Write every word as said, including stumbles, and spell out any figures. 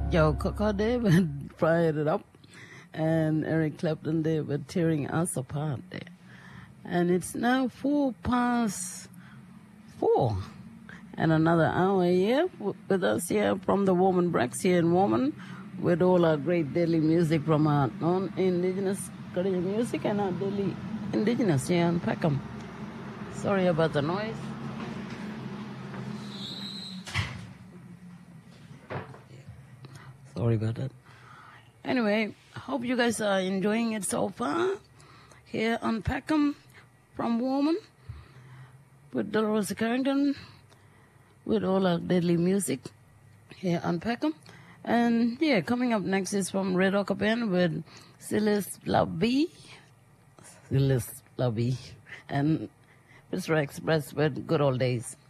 Joe Cocker, they were fired it up, and Eric Clapton, they were tearing us apart there. And it's now four past four, and another hour here with us here from the Woman Breaks here in Woman, with all our great daily music from our non-indigenous Caribbean music and our daily indigenous here in Peckham. Sorry about the noise. Sorry about that. Anyway, I hope you guys are enjoying it so far here on Peckham from Woman with Dolores Carrington, with all our deadly music here on Peckham. And yeah, coming up next is from Red Oak Band with Silas Labie, Silas Labie, and Mister Express with Good Old Days.